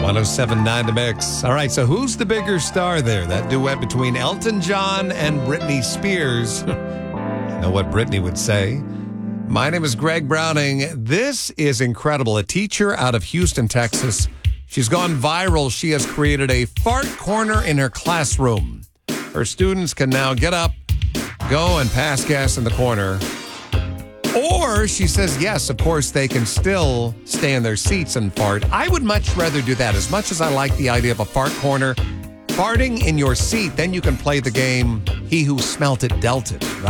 107.9 The Mix. All right, so who's the bigger star there? That duet between Elton John and Britney Spears. I know what Britney would say. My name is Greg Browning. This is incredible. A teacher out of Houston, Texas. She's gone viral. She has created a fart corner in her classroom. Her students can now get up, go and pass gas in the corner. Or she says, yes, of course, they can still stay in their seats and fart. I would much rather do that. As much as I like the idea of a fart corner, farting in your seat, then you can play the game, he who smelt it dealt it. Right?